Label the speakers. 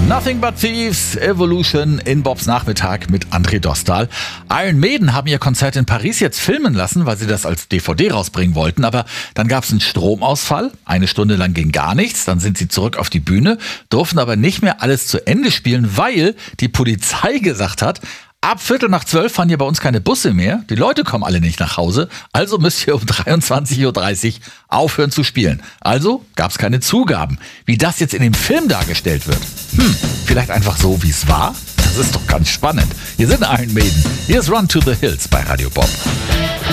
Speaker 1: Nothing But Thieves, Evolution in Bobs Nachmittag mit André Dostal. Iron Maiden haben ihr Konzert in Paris jetzt filmen lassen, weil sie das als DVD rausbringen wollten. Aber dann gab es einen Stromausfall. 1 Stunde lang ging gar nichts. Dann sind sie zurück auf die Bühne, durften aber nicht mehr alles zu Ende spielen, weil die Polizei gesagt hat, ab 11:45 fahren hier bei uns keine Busse mehr. Die Leute kommen alle nicht nach Hause. Also müsst ihr um 23:30 Uhr aufhören zu spielen. Also gab es keine Zugaben. Wie das jetzt in dem Film dargestellt wird. Vielleicht einfach so, wie es war? Das ist doch ganz spannend. Hier sind Iron Maiden. Hier ist Run to the Hills bei Radio Bob.